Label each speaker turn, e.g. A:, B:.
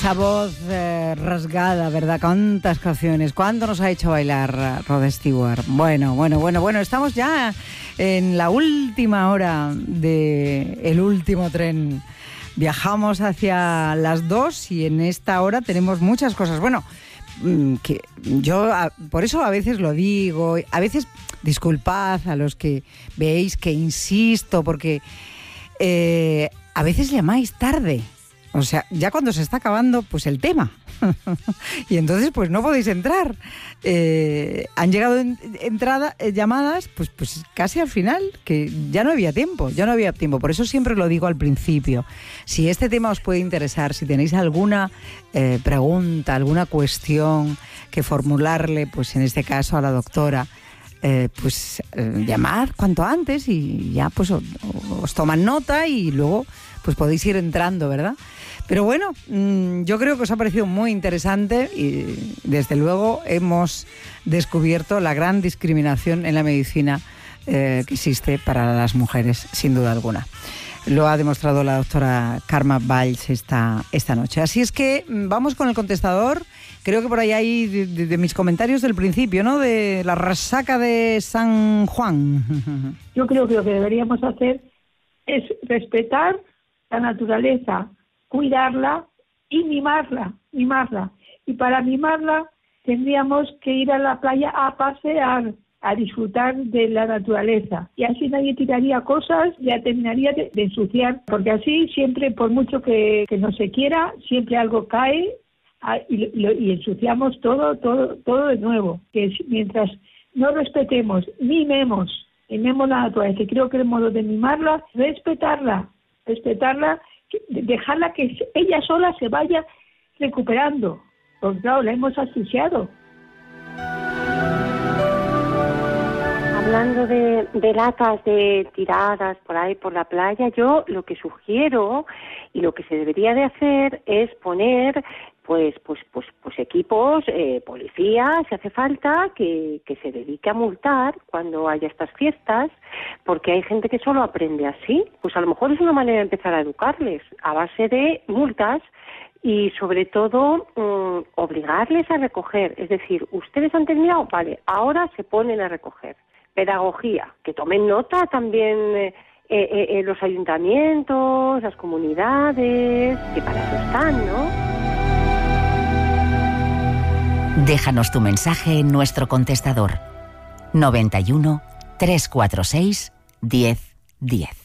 A: Esa voz rasgada, ¿verdad? Cuántas canciones, cuánto nos ha hecho bailar Rod Stewart. Bueno, estamos ya en la última hora del último tren. Viajamos hacia las 2 y en esta hora tenemos muchas cosas. Bueno, que yo por eso a veces lo digo, a veces disculpad a los que veis que insisto, porque a veces llamáis tarde. O sea, ya cuando se está acabando, pues el tema. Y entonces, pues no podéis entrar. Han llegado llamadas, pues casi al final, que ya no había tiempo. Por eso siempre lo digo al principio. Si este tema os puede interesar, si tenéis alguna pregunta, alguna cuestión que formularle, pues en este caso a la doctora, llamad cuanto antes y ya pues os toman nota y luego pues podéis ir entrando, ¿verdad? Pero bueno, yo creo que os ha parecido muy interesante y desde luego hemos descubierto la gran discriminación en la medicina que existe para las mujeres, sin duda alguna. Lo ha demostrado la doctora Carme Valls esta noche. Así es que vamos con el contestador. Creo que por ahí hay de mis comentarios del principio, ¿no? De la resaca de San Juan.
B: Yo creo que lo que deberíamos hacer es respetar la naturaleza, cuidarla y mimarla. Y para mimarla tendríamos que ir a la playa a pasear, a disfrutar de la naturaleza. Y así nadie tiraría cosas, ya terminaría de ensuciar, porque así siempre, por mucho que no se quiera, siempre algo cae y ensuciamos todo de nuevo. Que mientras no respetemos, mimemos la naturaleza, y creo que el modo de mimarla, respetarla, dejarla que ella sola se vaya recuperando, porque claro, la hemos asfixiado.
C: Hablando de latas de tiradas por ahí por la playa, yo lo que sugiero y lo que se debería de hacer es poner pues equipos, policía, si hace falta, que se dedique a multar cuando haya estas fiestas, porque hay gente que solo aprende así. Pues a lo mejor es una manera de empezar a educarles, a base de multas y sobre todo obligarles a recoger. Es decir, ustedes han terminado, vale, ahora se ponen a recoger. Pedagogía, que tomen nota también los ayuntamientos, las comunidades, que para eso están, ¿no?
D: Déjanos tu mensaje en nuestro contestador 91 346 1010.